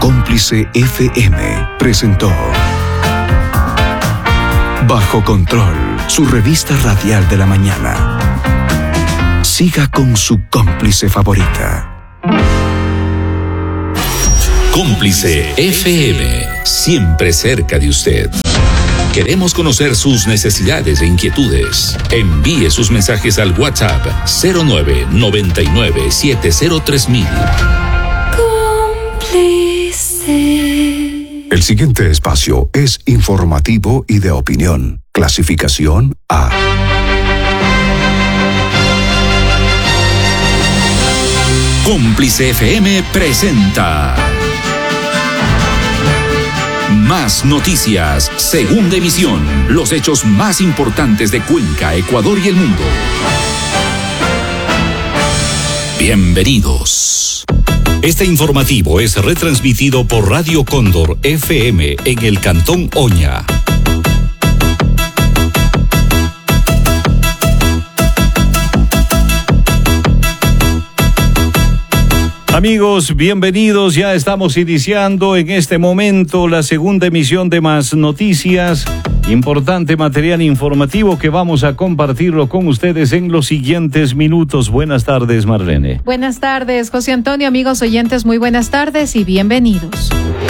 Cómplice FM presentó Bajo Control, su revista radial de la mañana. Siga con su cómplice favorita. Cómplice FM, siempre cerca de usted. Queremos conocer sus necesidades e inquietudes. Envíe sus mensajes al WhatsApp 0999703000. Cómplice. El siguiente espacio es informativo y de opinión. Clasificación A. Cómplice FM presenta Más Noticias, segunda emisión. Los hechos más importantes de Cuenca, Ecuador y el mundo. Bienvenidos. Este informativo es retransmitido por Radio Cóndor FM en el Cantón Oña. Amigos, bienvenidos. Ya estamos iniciando en este momento la segunda emisión de Más Noticias. Importante material informativo que vamos a compartirlo con ustedes en los siguientes minutos. Buenas tardes, Marlene. Buenas tardes, José Antonio. Amigos oyentes, muy buenas tardes y bienvenidos.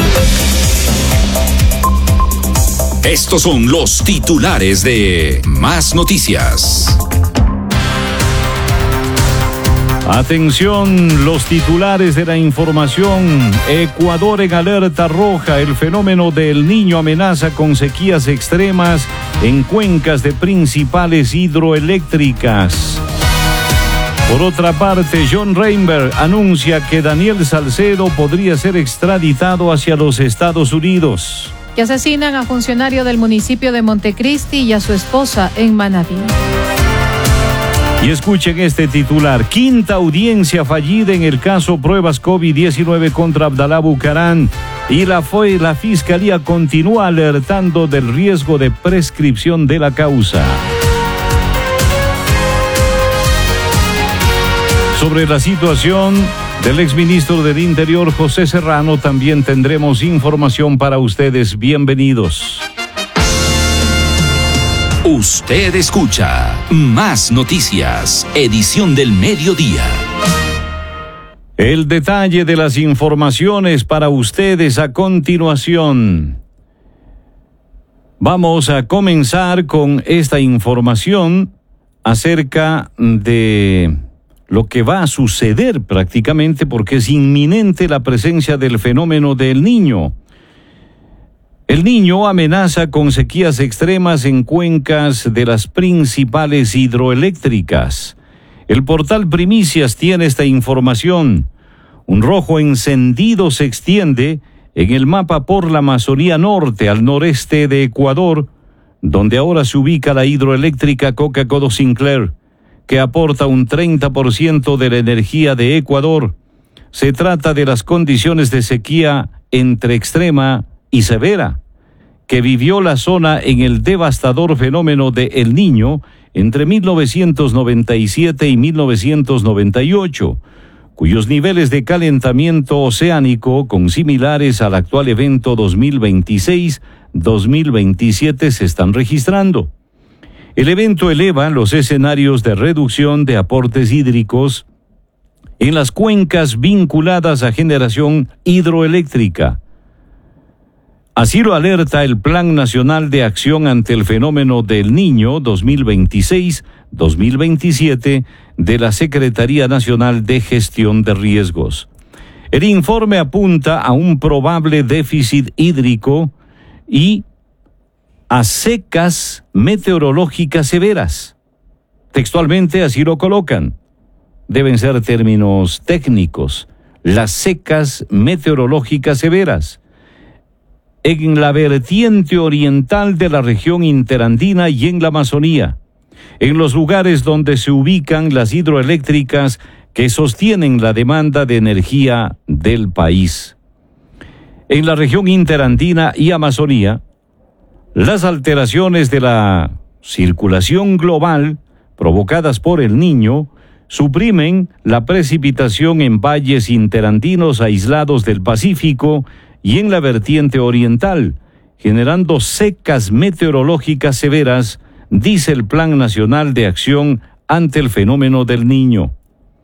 Estos son los titulares de Más Noticias. Atención, los titulares de la información. Ecuador en alerta roja. El fenómeno del Niño amenaza con sequías extremas en cuencas de principales hidroeléctricas. Por otra parte, John Reinberg anuncia que Daniel Salcedo podría ser extraditado hacia los Estados Unidos. Que asesinan a funcionario del municipio de Montecristi y a su esposa en Manabí. Y escuchen este titular. Quinta audiencia fallida en el caso pruebas COVID-19 contra Abdalá Bucaram. Y la Fiscalía continúa alertando del riesgo de prescripción de la causa. Sobre la situación del exministro del Interior, José Serrano, también tendremos información para ustedes. Bienvenidos. Usted escucha Más Noticias, edición del mediodía. El detalle de las informaciones para ustedes a continuación. Vamos a comenzar con esta información acerca de lo que va a suceder prácticamente porque es inminente la presencia del fenómeno del Niño. El Niño amenaza con sequías extremas en cuencas de las principales hidroeléctricas. El portal Primicias tiene esta información. Un rojo encendido se extiende en el mapa por la Amazonía Norte, al noreste de Ecuador, donde ahora se ubica la hidroeléctrica Coca-Cola Sinclair, que aporta un 30% de la energía de Ecuador. Se trata de las condiciones de sequía entre extrema y severa que vivió la zona en el devastador fenómeno de El Niño entre 1997 y 1998, cuyos niveles de calentamiento oceánico consimilares al actual evento 2026-2027 se están registrando. El evento eleva los escenarios de reducción de aportes hídricos en las cuencas vinculadas a generación hidroeléctrica. Así lo alerta el Plan Nacional de Acción ante el Fenómeno del Niño 2026-2027 de la Secretaría Nacional de Gestión de Riesgos. El informe apunta a un probable déficit hídrico y a secas meteorológicas severas. Textualmente así lo colocan. Deben ser términos técnicos. Las secas meteorológicas severas en la vertiente oriental de la región interandina y en la Amazonía, en los lugares donde se ubican las hidroeléctricas que sostienen la demanda de energía del país. En la región interandina y Amazonía, las alteraciones de la circulación global provocadas por El Niño suprimen la precipitación en valles interandinos aislados del Pacífico y en la vertiente oriental, generando secas meteorológicas severas, dice el Plan Nacional de Acción ante el Fenómeno del Niño.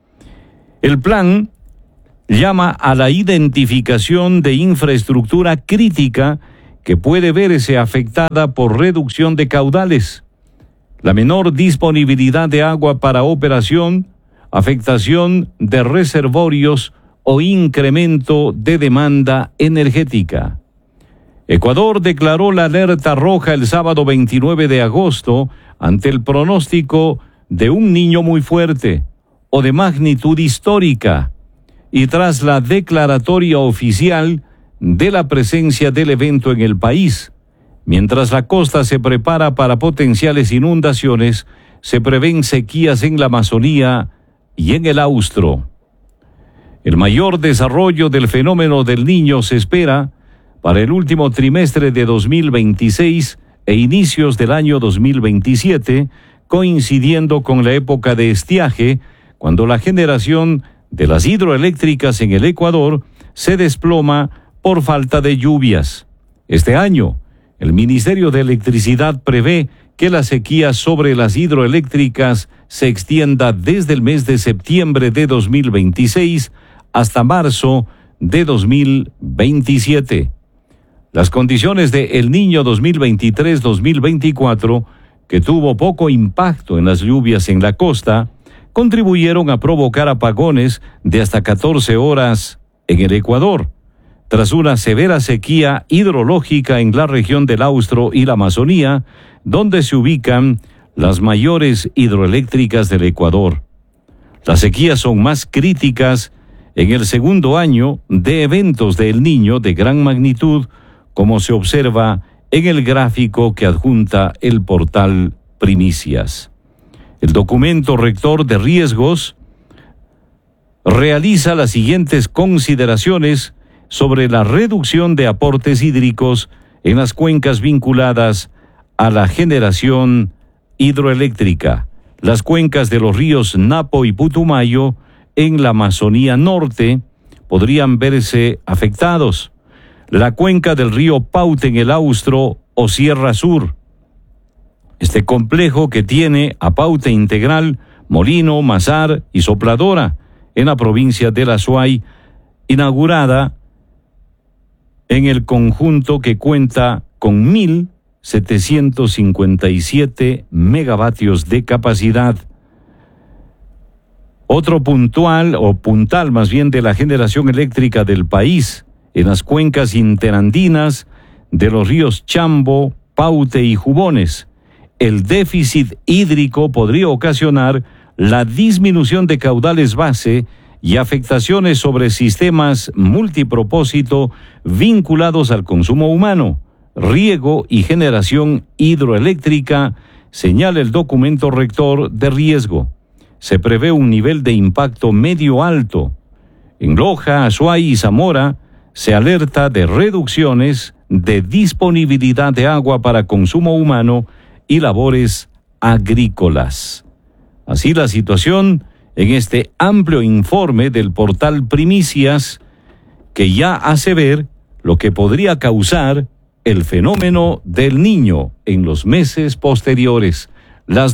El plan llama a la identificación de infraestructura crítica que puede verse afectada por reducción de caudales, la menor disponibilidad de agua para operación, afectación de reservorios o incremento de demanda energética. Ecuador declaró la alerta roja el sábado 29 de agosto ante el pronóstico de un niño muy fuerte o de magnitud histórica y tras la declaratoria oficial de la presencia del evento en el país. Mientras la costa se prepara para potenciales inundaciones, se prevén sequías en la Amazonía y en el Austro. El mayor desarrollo del fenómeno del Niño se espera para el último trimestre de 2026 e inicios del año 2027, coincidiendo con la época de estiaje, cuando la generación de las hidroeléctricas en el Ecuador se desploma por falta de lluvias. Este año, el Ministerio de Electricidad prevé que la sequía sobre las hidroeléctricas se extienda desde el mes de septiembre de 2026 hasta marzo de 2027. Las condiciones de El Niño 2023-2024, que tuvo poco impacto en las lluvias en la costa, contribuyeron a provocar apagones de hasta 14 horas en el Ecuador, tras una severa sequía hidrológica en la región del Austro y la Amazonía, donde se ubican las mayores hidroeléctricas del Ecuador. Las sequías son más críticas en el segundo año de eventos de El Niño de gran magnitud, como se observa en el gráfico que adjunta el portal Primicias. El documento rector de riesgos realiza las siguientes consideraciones sobre la reducción de aportes hídricos en las cuencas vinculadas a la generación hidroeléctrica. Las cuencas de los ríos Napo y Putumayo en la Amazonía Norte podrían verse afectados. La cuenca del río Paute en el Austro o Sierra Sur. Este complejo que tiene a Paute Integral, Molino, Mazar y Sopladora en la provincia del Azuay, inaugurada en el conjunto que cuenta con 1.757 megavatios de capacidad. Otro puntal más bien de la generación eléctrica del país, en las cuencas interandinas de los ríos Chambo, Paute y Jubones. El déficit hídrico podría ocasionar la disminución de caudales base y afectaciones sobre sistemas multipropósito vinculados al consumo humano, riego y generación hidroeléctrica, señala el documento rector de riesgo. Se prevé un nivel de impacto medio alto. En Loja, Azuay y Zamora se alerta de reducciones de disponibilidad de agua para consumo humano y labores agrícolas. Así la situación en este amplio informe del portal Primicias, que ya hace ver lo que podría causar el fenómeno del Niño en los meses posteriores. Las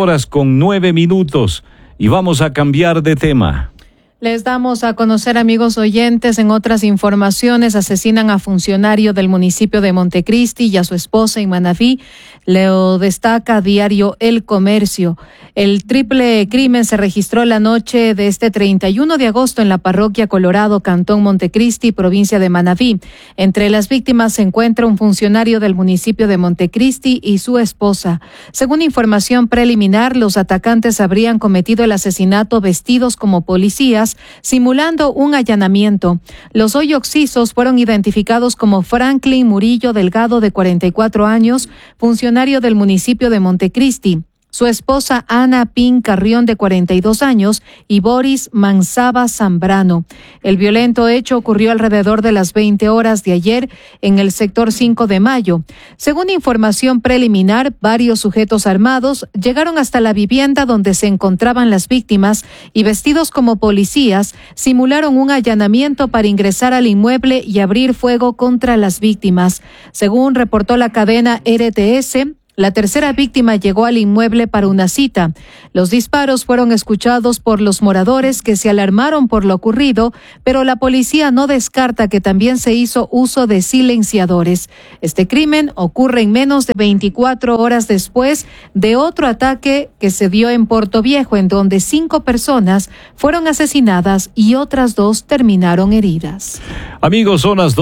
12:09 y vamos a cambiar de tema. Les damos a conocer, amigos oyentes, en otras informaciones, asesinan a funcionario del municipio de Montecristi y a su esposa en Manabí. Lo destaca diario El Comercio. El triple crimen se registró la noche de este 31 de agosto en la parroquia Colorado, Cantón Montecristi, provincia de Manabí. Entre las víctimas se encuentra un funcionario del municipio de Montecristi y su esposa. Según información preliminar, los atacantes habrían cometido el asesinato vestidos como policías, simulando un allanamiento. Los hoy occisos fueron identificados como Franklin Murillo Delgado, de 44 años, funcionario del municipio de Montecristi. su esposa Ana Pin Carrión, de 42 años, y Boris Manzaba Zambrano. El violento hecho ocurrió alrededor de las 20 horas de ayer en el sector 5 de Mayo. Según información preliminar, varios sujetos armados llegaron hasta la vivienda donde se encontraban las víctimas y, vestidos como policías, simularon un allanamiento para ingresar al inmueble y abrir fuego contra las víctimas. Según reportó la cadena RTS, la tercera víctima llegó al inmueble para una cita. Los disparos fueron escuchados por los moradores, que se alarmaron por lo ocurrido, pero la policía no descarta que también se hizo uso de silenciadores. Este crimen ocurre en menos de 24 horas después de otro ataque que se dio en Portoviejo, en donde 5 personas fueron asesinadas y otras 2 terminaron heridas. Amigos, son las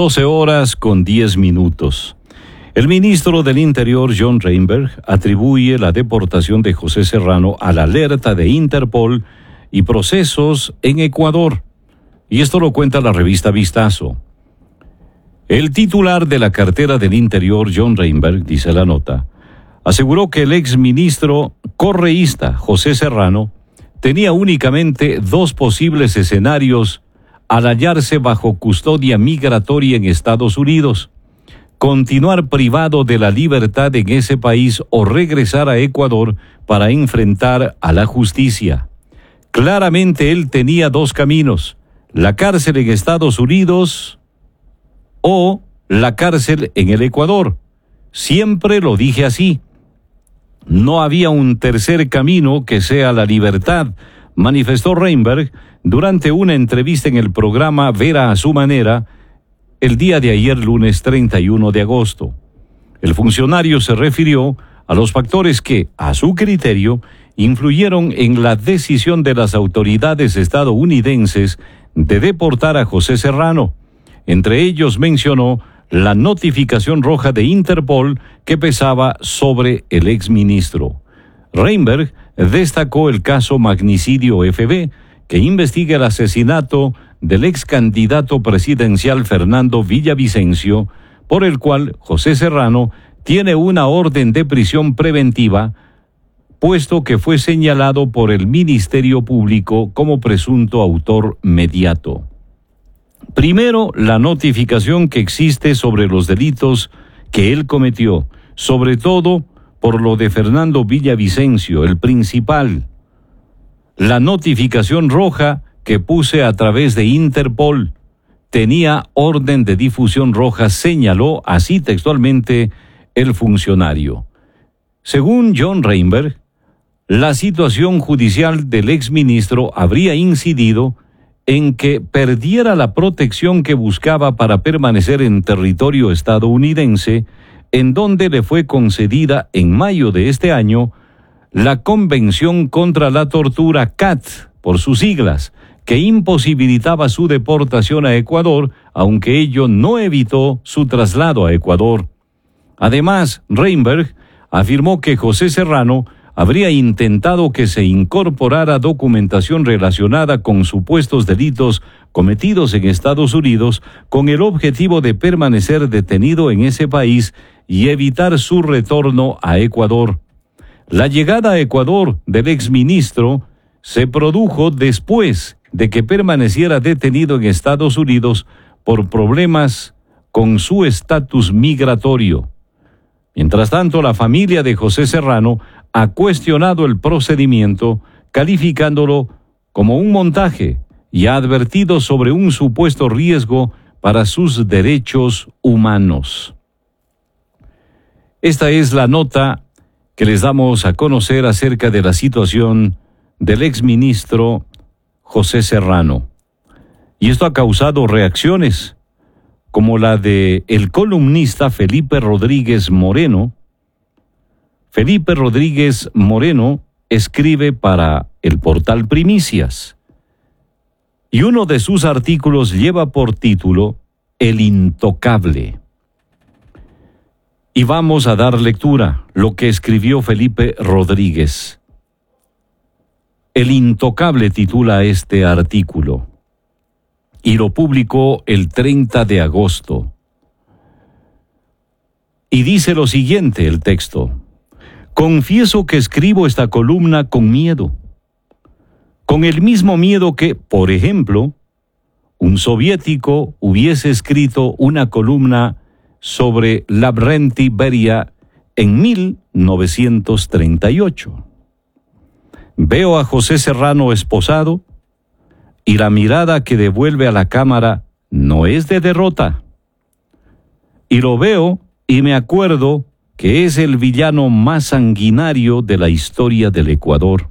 12:10. El ministro del Interior, John Reinberg, atribuye la deportación de José Serrano a la alerta de Interpol y procesos en Ecuador. Y esto lo cuenta la revista Vistazo. El titular de la cartera del Interior, John Reinberg, dice la nota, aseguró que el exministro correísta José Serrano tenía únicamente 2 posibles escenarios al hallarse bajo custodia migratoria en Estados Unidos: continuar privado de la libertad en ese país o regresar a Ecuador para enfrentar a la justicia. Claramente él tenía 2 caminos: la cárcel en Estados Unidos o la cárcel en el Ecuador. Siempre lo dije así. No había un tercer camino que sea la libertad, manifestó Reinberg durante una entrevista en el programa Vera a su manera, el día de ayer, lunes 31 de agosto. El funcionario se refirió a los factores que, a su criterio, influyeron en la decisión de las autoridades estadounidenses de deportar a José Serrano. Entre ellos mencionó la notificación roja de Interpol que pesaba sobre el exministro. Reinberg destacó el caso Magnicidio FB, que investiga el asesinato del ex candidato presidencial Fernando Villavicencio, por el cual José Serrano tiene una orden de prisión preventiva, puesto que fue señalado por el Ministerio Público como presunto autor mediato. Primero, la notificación que existe sobre los delitos que él cometió, sobre todo por lo de Fernando Villavicencio, el principal. La notificación roja que puse a través de Interpol tenía orden de difusión roja, señaló así textualmente el funcionario. Según John Reinberg, la situación judicial del exministro habría incidido en que perdiera la protección que buscaba para permanecer en territorio estadounidense, en donde le fue concedida en mayo de este año la Convención contra la Tortura, CAT, por sus siglas, que imposibilitaba su deportación a Ecuador, aunque ello no evitó su traslado a Ecuador. Además, Reinberg afirmó que José Serrano habría intentado que se incorporara documentación relacionada con supuestos delitos cometidos en Estados Unidos con el objetivo de permanecer detenido en ese país y evitar su retorno a Ecuador. La llegada a Ecuador del exministro se produjo después de que permaneciera detenido en Estados Unidos por problemas con su estatus migratorio. Mientras tanto, la familia de José Serrano ha cuestionado el procedimiento, calificándolo como un montaje, y ha advertido sobre un supuesto riesgo para sus derechos humanos. Esta es la nota que les damos a conocer acerca de la situación del exministro José Serrano. Y esto ha causado reacciones, como la de el columnista Felipe Rodríguez Moreno. Felipe Rodríguez Moreno escribe para el portal Primicias, y uno de sus artículos lleva por título El Intocable. Y vamos a dar lectura lo que escribió Felipe Rodríguez. El Intocable titula este artículo y lo publicó el 30 de agosto. Y dice lo siguiente el texto: Confieso que escribo esta columna con miedo. Con el mismo miedo que, por ejemplo, un soviético hubiese escrito una columna sobre Lavrenti Beria en 1938. Veo a José Serrano esposado y la mirada que devuelve a la cámara no es de derrota. Y lo veo y me acuerdo que es el villano más sanguinario de la historia del Ecuador.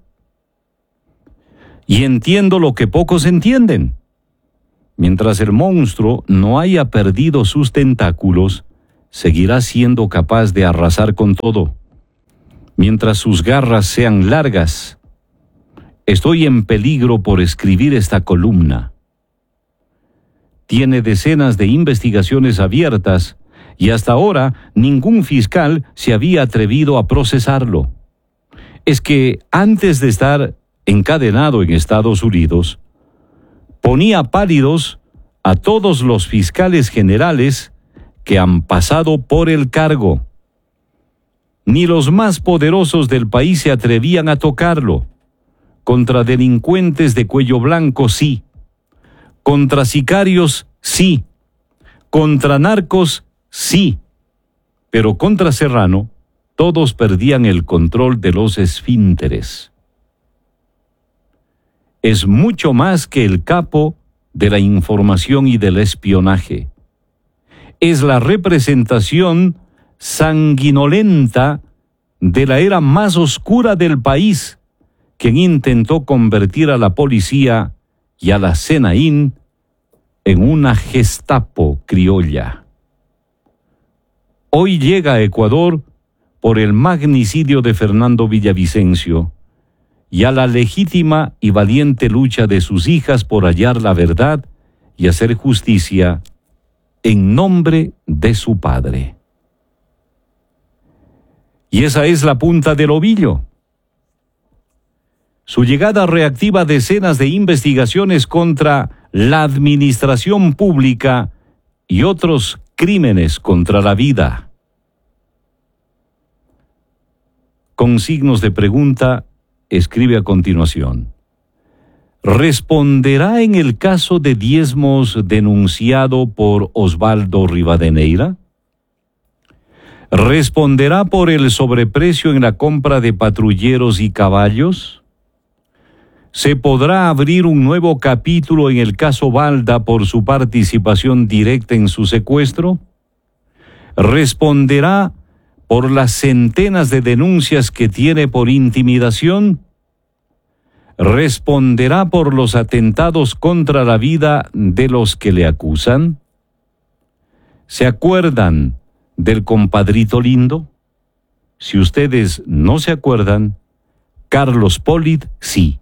Y entiendo lo que pocos entienden. Mientras el monstruo no haya perdido sus tentáculos, seguirá siendo capaz de arrasar con todo. Mientras sus garras sean largas, estoy en peligro por escribir esta columna. Tiene decenas de investigaciones abiertas y hasta ahora ningún fiscal se había atrevido a procesarlo. Es que antes de estar encadenado en Estados Unidos, ponía pálidos a todos los fiscales generales que han pasado por el cargo. Ni los más poderosos del país se atrevían a tocarlo. Contra delincuentes de cuello blanco, sí. Contra sicarios, sí. Contra narcos, sí. Pero contra Serrano, todos perdían el control de los esfínteres. Es mucho más que el capo de la información y del espionaje. Es la representación sanguinolenta de la era más oscura del país, quien intentó convertir a la policía y a la SENAIN en una Gestapo criolla. Hoy llega a Ecuador por el magnicidio de Fernando Villavicencio y a la legítima y valiente lucha de sus hijas por hallar la verdad y hacer justicia en nombre de su padre. Y esa es la punta del ovillo. Su llegada reactiva decenas de investigaciones contra la administración pública y otros crímenes contra la vida. Con signos de pregunta, escribe a continuación. ¿Responderá en el caso de diezmos denunciado por Osvaldo Rivadeneira? ¿Responderá por el sobreprecio en la compra de patrulleros y caballos? ¿Se podrá abrir un nuevo capítulo en el caso Balda por su participación directa en su secuestro? ¿Responderá por las centenas de denuncias que tiene por intimidación? ¿Responderá por los atentados contra la vida de los que le acusan? ¿Se acuerdan del compadrito lindo? Si ustedes no se acuerdan, Carlos Polit sí.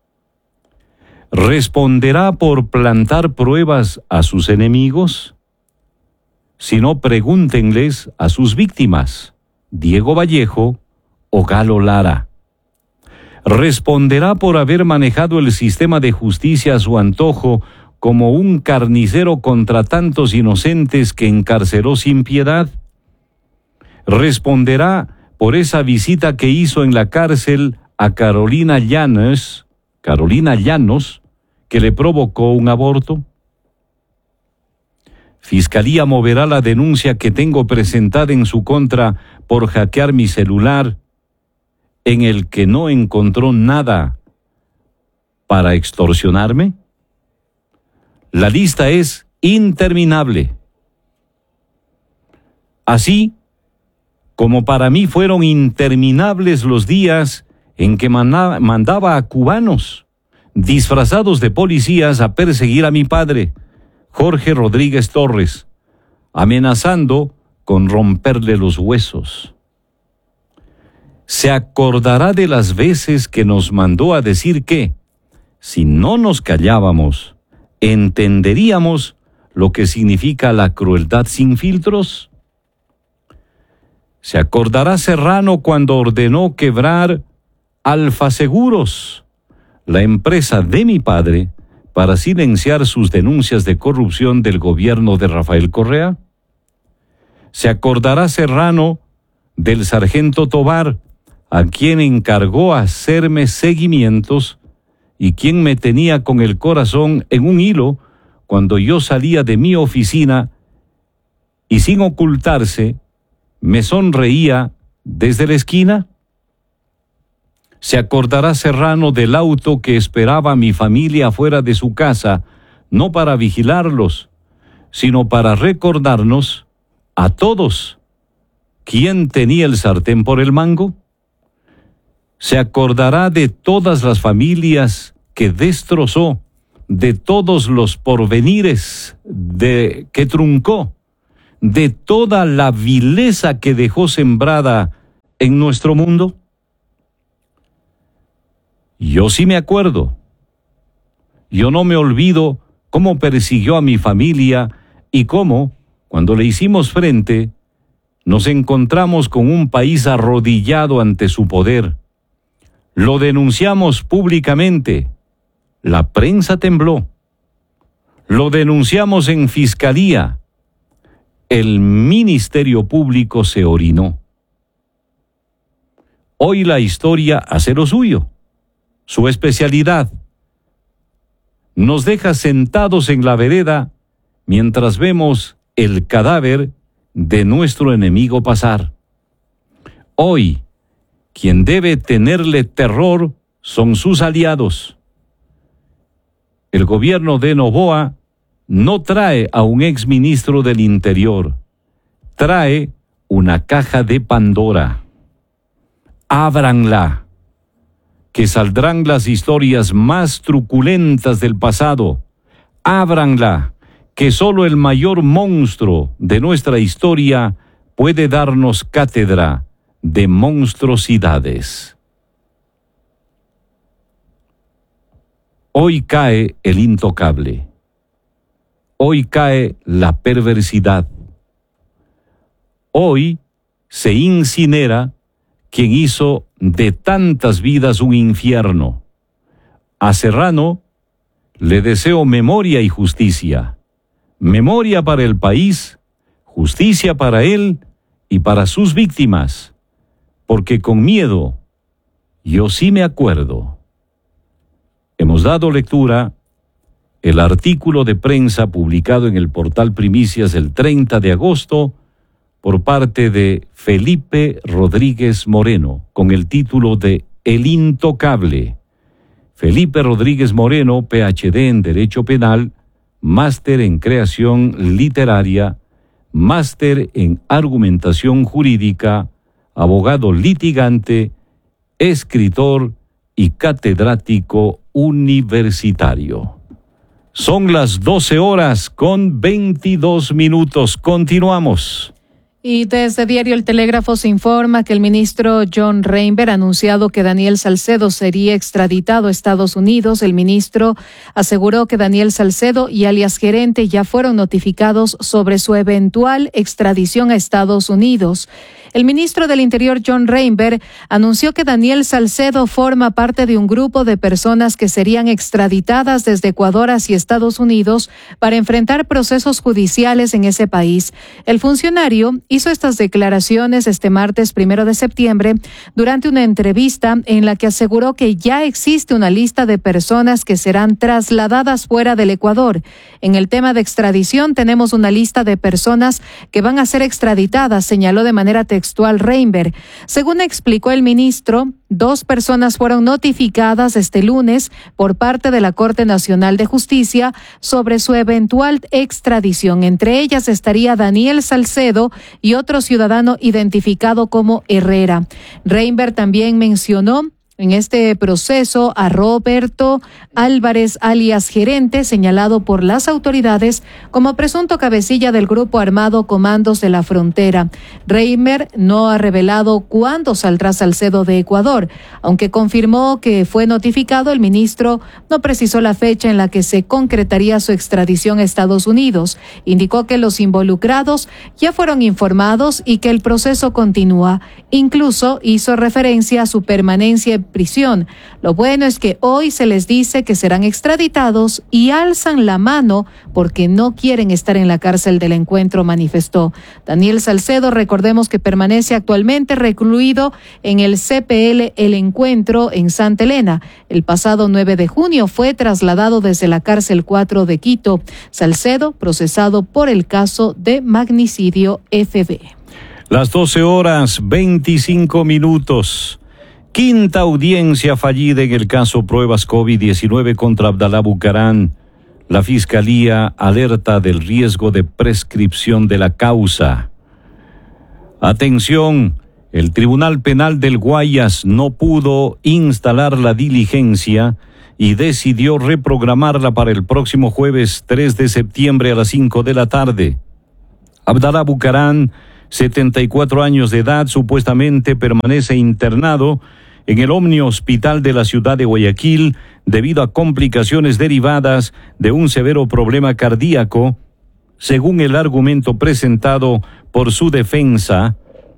¿Responderá por plantar pruebas a sus enemigos? Si no, pregúntenles a sus víctimas, Diego Vallejo o Galo Lara. ¿Responderá por haber manejado el sistema de justicia a su antojo como un carnicero contra tantos inocentes que encarceló sin piedad? ¿Responderá por esa visita que hizo en la cárcel a Carolina Llanos, que le provocó un aborto? Fiscalía moverá la denuncia que tengo presentada en su contra por hackear mi celular, en el que no encontró nada para extorsionarme. La lista es interminable. Así como para mí fueron interminables los días en que mandaba a cubanos disfrazados de policías a perseguir a mi padre, Jorge Rodríguez Torres, amenazando con romperle los huesos. Se acordará de las veces que nos mandó a decir que, si no nos callábamos, entenderíamos lo que significa la crueldad sin filtros. Se acordará Serrano cuando ordenó quebrar Alfa Seguros, la empresa de mi padre, para silenciar sus denuncias de corrupción del gobierno de Rafael Correa. Se acordará Serrano del sargento Tobar, a quien encargó hacerme seguimientos y quien me tenía con el corazón en un hilo cuando yo salía de mi oficina y sin ocultarse me sonreía desde la esquina? Se acordará Serrano del auto que esperaba a mi familia afuera de su casa, no para vigilarlos, sino para recordarnos a todos quién tenía el sartén por el mango. Se acordará de todas las familias que destrozó, de todos los porvenires que truncó, de toda la vileza que dejó sembrada en nuestro mundo. Yo sí me acuerdo. Yo no me olvido cómo persiguió a mi familia y cómo, cuando le hicimos frente, nos encontramos con un país arrodillado ante su poder. Lo denunciamos públicamente. La prensa tembló. Lo denunciamos en fiscalía. El Ministerio Público se orinó. Hoy la historia hace lo suyo, su especialidad. Nos deja sentados en la vereda mientras vemos el cadáver de nuestro enemigo pasar. Hoy, quien debe tenerle terror son sus aliados. El gobierno de Noboa no trae a un exministro del Interior, trae una caja de Pandora. Ábranla, que saldrán las historias más truculentas del pasado. Ábranla, que solo el mayor monstruo de nuestra historia puede darnos cátedra de monstruosidades. Hoy cae el intocable. Hoy cae la perversidad. Hoy se incinera quien hizo de tantas vidas un infierno. A Serrano le deseo memoria y justicia. Memoria para el país, justicia para él y para sus víctimas. Porque con miedo, yo sí me acuerdo. Hemos dado lectura el artículo de prensa publicado en el portal Primicias el 30 de agosto por parte de Felipe Rodríguez Moreno, con el título de El Intocable. Felipe Rodríguez Moreno, PhD en Derecho Penal, máster en Creación Literaria, máster en Argumentación Jurídica, abogado litigante, escritor y catedrático universitario. Son las 12:22. Continuamos. Y desde Diario El Telégrafo se informa que el ministro John Reinberg ha anunciado que Daniel Salcedo sería extraditado a Estados Unidos. El ministro aseguró que Daniel Salcedo y alias Gerente ya fueron notificados sobre su eventual extradición a Estados Unidos. El ministro del Interior, John Reinberg, anunció que Daniel Salcedo forma parte de un grupo de personas que serían extraditadas desde Ecuador hacia Estados Unidos para enfrentar procesos judiciales en ese país. El funcionario hizo estas declaraciones este martes 1 de septiembre durante una entrevista en la que aseguró que ya existe una lista de personas que serán trasladadas fuera del Ecuador. En el tema de extradición tenemos una lista de personas que van a ser extraditadas, señaló de manera textual Reinberg. Según explicó el ministro, 2 personas fueron notificadas este lunes por parte de la Corte Nacional de Justicia sobre su eventual extradición. Entre ellas estaría Daniel Salcedo y otro ciudadano identificado como Herrera. Reinberg también mencionó en este proceso a Roberto Álvarez, alias Gerente, señalado por las autoridades como presunto cabecilla del grupo armado Comandos de la Frontera. Reinberg no ha revelado cuándo saldrá Salcedo de Ecuador. Aunque confirmó que fue notificado, el ministro no precisó la fecha en la que se concretaría su extradición a Estados Unidos. Indicó que los involucrados ya fueron informados y que el proceso continúa. Incluso hizo referencia a su permanencia prisión. Lo bueno es que hoy se les dice que serán extraditados y alzan la mano porque no quieren estar en la cárcel del Encuentro, manifestó. Daniel Salcedo, recordemos que permanece actualmente recluido en el CPL El Encuentro en Santa Elena. El pasado 9 de junio fue trasladado desde la cárcel 4 de Quito. Salcedo, procesado por el caso de magnicidio FB. Las 12:25. Quinta audiencia fallida en el caso pruebas COVID-19 contra Abdalá Bucaram. La Fiscalía alerta del riesgo de prescripción de la causa. Atención, el Tribunal Penal del Guayas no pudo instalar la diligencia y decidió reprogramarla para el próximo jueves 3 de septiembre a las 5 de la tarde. Abdalá Bucaram, 74 años de edad, supuestamente permanece internado en el Omni Hospital de la ciudad de Guayaquil debido a complicaciones derivadas de un severo problema cardíaco, según el argumento presentado por su defensa.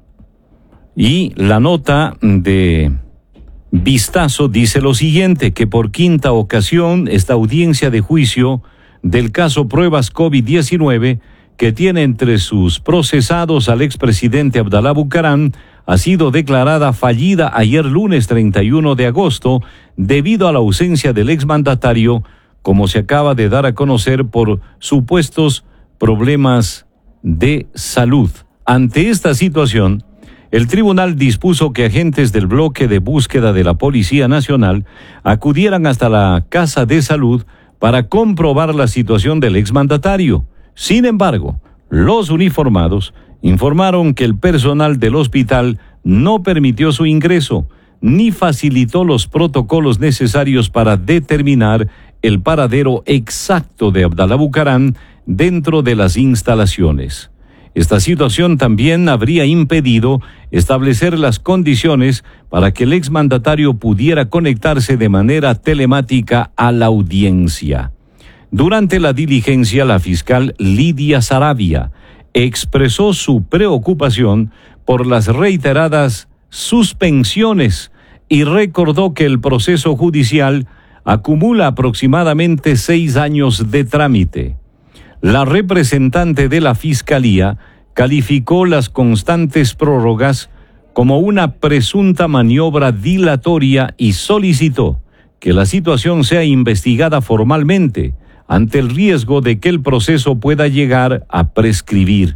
Y la nota de Vistazo dice lo siguiente, que por quinta ocasión esta audiencia de juicio del caso pruebas COVID-19 que tiene entre sus procesados al expresidente Abdalá Bucaram ha sido declarada fallida ayer lunes 31 de agosto debido a la ausencia del exmandatario, como se acaba de dar a conocer por supuestos problemas de salud. Ante esta situación, el tribunal dispuso que agentes del bloque de búsqueda de la Policía Nacional acudieran hasta la Casa de Salud para comprobar la situación del exmandatario. Sin embargo, los uniformados informaron que el personal del hospital no permitió su ingreso, ni facilitó los protocolos necesarios para determinar el paradero exacto de Abdalá Bucaram dentro de las instalaciones. Esta situación también habría impedido establecer las condiciones para que el exmandatario pudiera conectarse de manera telemática a la audiencia. Durante la diligencia, la fiscal Lidia Saravia expresó su preocupación por las reiteradas suspensiones y recordó que el proceso judicial acumula aproximadamente 6 años de trámite. La representante de la Fiscalía calificó las constantes prórrogas como una presunta maniobra dilatoria y solicitó que la situación sea investigada formalmente ante el riesgo de que el proceso pueda llegar a prescribir.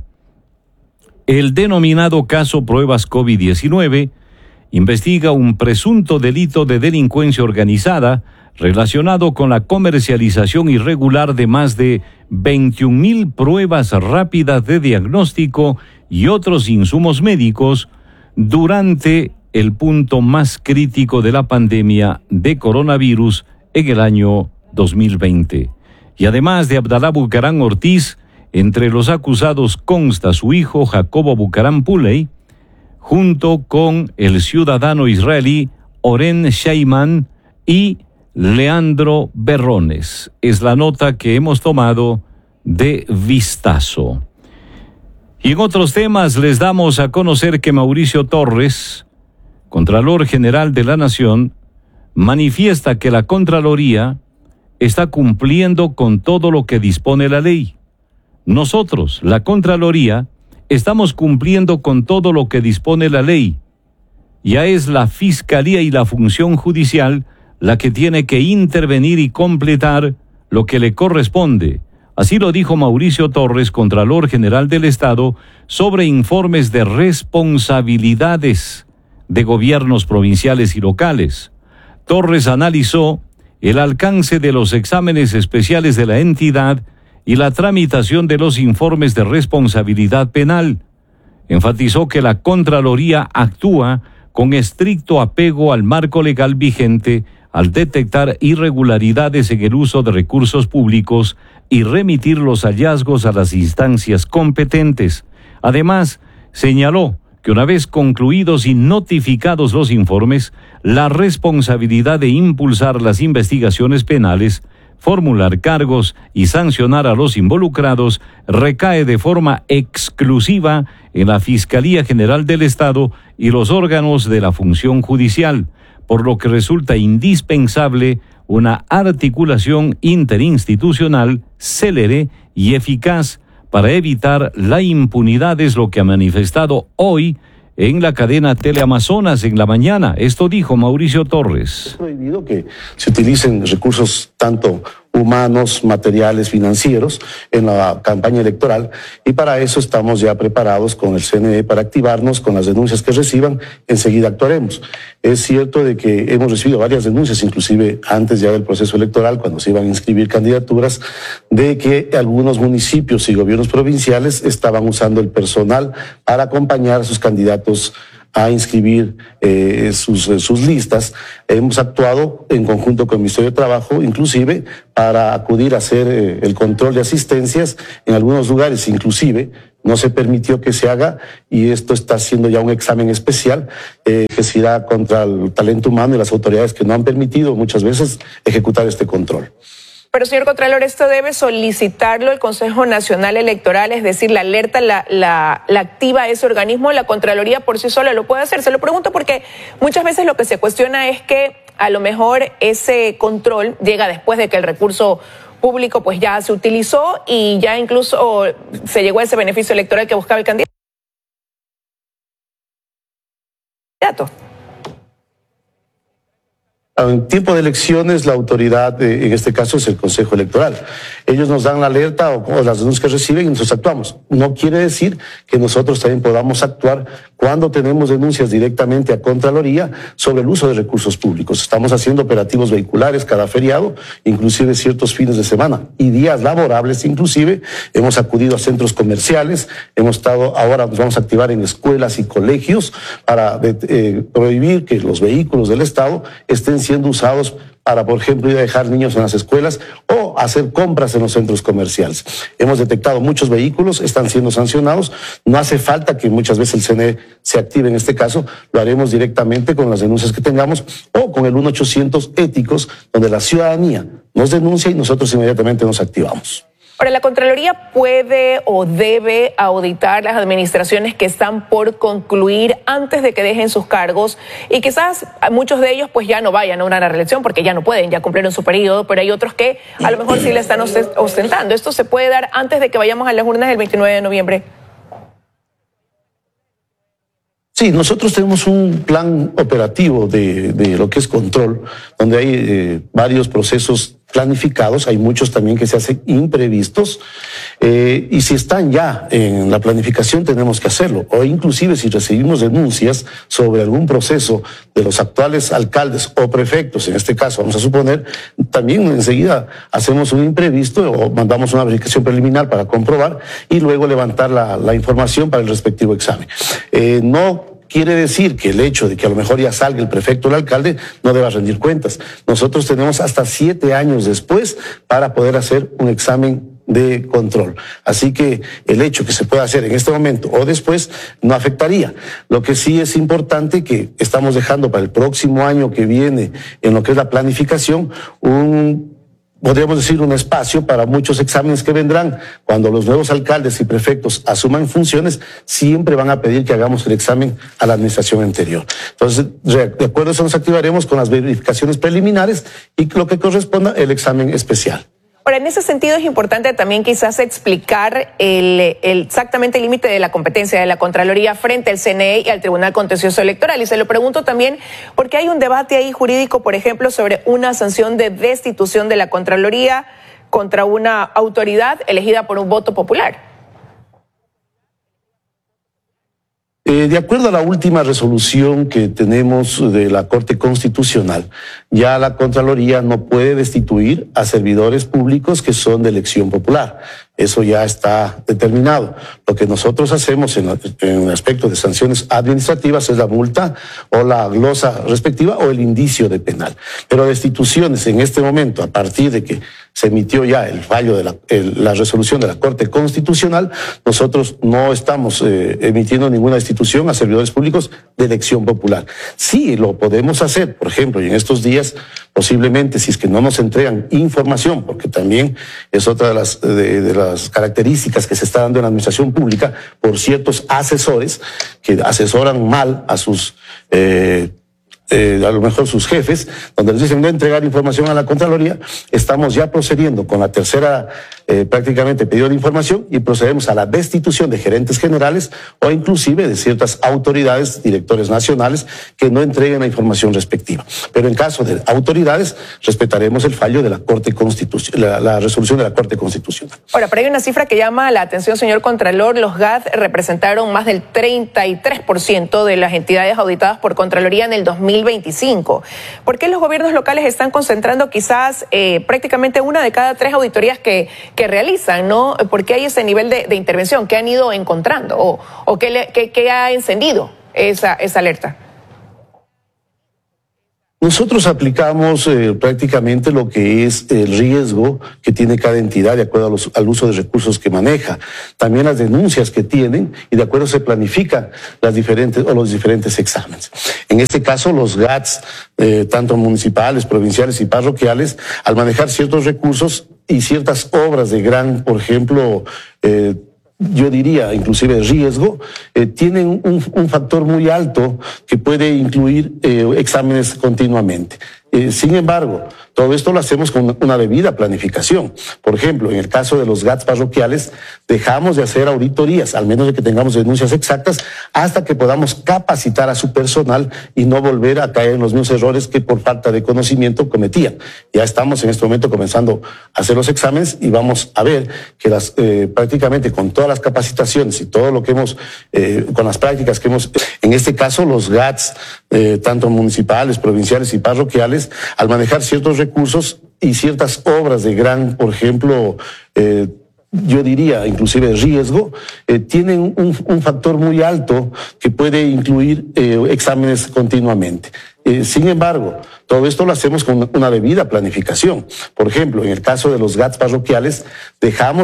El denominado caso Pruebas COVID-19 investiga un presunto delito de delincuencia organizada relacionado con la comercialización irregular de más de 21,000 pruebas rápidas de diagnóstico y otros insumos médicos durante el punto más crítico de la pandemia de coronavirus en el año 2020. Y además de Abdalá Bucaram Ortiz, entre los acusados consta su hijo Jacobo Bucaram Puley, junto con el ciudadano israelí Oren Sheyman y Leandro Berrones. Es la nota que hemos tomado de Vistazo. Y en otros temas les damos a conocer que Mauricio Torres, Contralor General de la Nación, manifiesta que la Contraloría está cumpliendo con todo lo que dispone la ley. Nosotros, la Contraloría, estamos cumpliendo con todo lo que dispone la ley. Ya es la Fiscalía y la función judicial la que tiene que intervenir y completar lo que le corresponde. Así lo dijo Mauricio Torres, Contralor General del Estado, sobre informes de responsabilidades de gobiernos provinciales y locales. Torres analizó el alcance de los exámenes especiales de la entidad y la tramitación de los informes de responsabilidad penal. Enfatizó que la Contraloría actúa con estricto apego al marco legal vigente al detectar irregularidades en el uso de recursos públicos y remitir los hallazgos a las instancias competentes. Además, señaló que una vez concluidos y notificados los informes, la responsabilidad de impulsar las investigaciones penales, formular cargos y sancionar a los involucrados recae de forma exclusiva en la Fiscalía General del Estado y los órganos de la función judicial. por lo que resulta indispensable una articulación interinstitucional célere y eficaz para evitar la impunidad, es lo que ha manifestado hoy en la cadena Teleamazonas en la mañana. Esto dijo Mauricio Torres. Es prohibido que se utilicen recursos tanto humanos, materiales, financieros en la campaña electoral, y para eso estamos ya preparados con el CNE para activarnos con las denuncias que reciban. Enseguida actuaremos. Es cierto de que hemos recibido varias denuncias, inclusive antes ya del proceso electoral, cuando se iban a inscribir candidaturas, de que algunos municipios y gobiernos provinciales estaban usando el personal para acompañar a sus candidatos a inscribir sus listas. Hemos actuado en conjunto con el Ministerio de Trabajo, inclusive para acudir a hacer el control de asistencias. En algunos lugares inclusive no se permitió que se haga, y esto está haciendo ya un examen especial que se irá contra el talento humano y las autoridades que no han permitido muchas veces ejecutar este control. Pero, señor Contralor, esto debe solicitarlo el Consejo Nacional Electoral, es decir, la alerta la activa ese organismo, la Contraloría por sí sola lo puede hacer. Se lo pregunto porque muchas veces lo que se cuestiona es que a lo mejor ese control llega después de que el recurso público pues ya se utilizó y ya incluso se llegó a ese beneficio electoral que buscaba el candidato. En tiempo de elecciones, la autoridad, en este caso, es el Consejo Electoral. Ellos nos dan la alerta o las denuncias que reciben y nosotros actuamos. No quiere decir que nosotros también podamos actuar cuando tenemos denuncias directamente a Contraloría sobre el uso de recursos públicos. Estamos haciendo operativos vehiculares cada feriado, inclusive ciertos fines de semana y días laborables. Inclusive hemos acudido a centros comerciales, ahora nos vamos a activar en escuelas y colegios para prohibir que los vehículos del Estado estén siendo usados para, por ejemplo, ir a dejar niños en las escuelas o hacer compras en los centros comerciales. Hemos detectado muchos vehículos, están siendo sancionados. No hace falta que muchas veces el CNE se active en este caso, lo haremos directamente con las denuncias que tengamos o con el 1-800 éticos, donde la ciudadanía nos denuncia y nosotros inmediatamente nos activamos. Ahora, ¿la Contraloría puede o debe auditar las administraciones que están por concluir antes de que dejen sus cargos? Y quizás muchos de ellos pues ya no vayan a una reelección porque ya no pueden, ya cumplieron su periodo, pero hay otros que a lo mejor sí le están ostentando. ¿Esto se puede dar antes de que vayamos a las urnas el 29 de noviembre? Sí, nosotros tenemos un plan operativo de lo que es control, donde hay varios procesos planificados, hay muchos también que se hacen imprevistos, y si están ya en la planificación tenemos que hacerlo, o inclusive si recibimos denuncias sobre algún proceso de los actuales alcaldes o prefectos, en este caso vamos a suponer, también enseguida hacemos un imprevisto o mandamos una verificación preliminar para comprobar y luego levantar la información para el respectivo examen. No quiere decir que el hecho de que a lo mejor ya salga el prefecto o el alcalde no deba rendir cuentas. Nosotros tenemos hasta 7 años después para poder hacer un examen de control. Así que el hecho que se pueda hacer en este momento o después no afectaría. Lo que sí es importante que estamos dejando para el próximo año que viene en lo que es la planificación podríamos decir un espacio para muchos exámenes que vendrán. Cuando los nuevos alcaldes y prefectos asuman funciones, siempre van a pedir que hagamos el examen a la administración anterior. Entonces, de acuerdo a eso nos activaremos con las verificaciones preliminares y lo que corresponda el examen especial. Ahora, en ese sentido es importante también quizás explicar exactamente el límite de la competencia de la Contraloría frente al CNE y al Tribunal Contencioso Electoral. Y se lo pregunto también porque hay un debate ahí jurídico, por ejemplo, sobre una sanción de destitución de la Contraloría contra una autoridad elegida por un voto popular. De acuerdo a la última resolución que tenemos de la Corte Constitucional, ya la Contraloría no puede destituir a servidores públicos que son de elección popular. Eso ya está determinado. Lo que nosotros hacemos en el aspecto de sanciones administrativas es la multa o la glosa respectiva o el indicio de penal. Pero destituciones en este momento, a partir de que se emitió ya el fallo de la resolución de la Corte Constitucional, nosotros no estamos emitiendo ninguna destitución a servidores públicos de elección popular. Sí, lo podemos hacer, por ejemplo, y en estos días posiblemente, si es que no nos entregan información, porque también es otra de las características que se está dando en la administración pública por ciertos asesores que asesoran mal a sus a lo mejor sus jefes, donde les dicen no entregar información a la Contraloría. Estamos ya procediendo con la tercera prácticamente pedido de información y procedemos a la destitución de gerentes generales o inclusive de ciertas autoridades, directores nacionales que no entreguen la información respectiva. Pero en caso de autoridades respetaremos el fallo de la Corte Constitucional, la resolución de la Corte Constitucional. Ahora, pero hay una cifra que llama la atención, señor Contralor. Los GAT representaron más del 33% de las entidades auditadas por Contraloría en el 2025. ¿Por qué los gobiernos locales están concentrando quizás prácticamente una de cada 3 auditorías que realizan, ¿no? ¿Por qué hay ese nivel de intervención? ¿Qué han ido encontrando? ¿O qué ha encendido esa alerta? Nosotros aplicamos prácticamente lo que es el riesgo que tiene cada entidad de acuerdo al uso de recursos que maneja. También las denuncias que tienen y de acuerdo se planifican los diferentes exámenes. En este caso, los GATs, tanto municipales, provinciales y parroquiales, al manejar ciertos recursos y ciertas obras de gran, por ejemplo, yo diría inclusive riesgo, tienen un factor muy alto que puede incluir exámenes continuamente. Sin embargo, todo esto lo hacemos con una debida planificación. Por ejemplo, en el caso de los GATs parroquiales, dejamos de hacer auditorías, al menos de que tengamos denuncias exactas, hasta que podamos capacitar a su personal y no volver a caer en los mismos errores que por falta de conocimiento cometían. Ya estamos en este momento comenzando a hacer los exámenes y vamos a ver que prácticamente con todas las capacitaciones y todo lo que hemos, con las prácticas que hemos, en este caso los GATs, tanto municipales, provinciales y parroquiales, al manejar ciertos recursos y ciertas obras de gran, por ejemplo, yo diría inclusive riesgo, tienen un factor muy alto que puede incluir exámenes continuamente. Sin embargo, todo esto lo hacemos con una debida planificación. Por ejemplo, en el caso de los GATs parroquiales, dejamos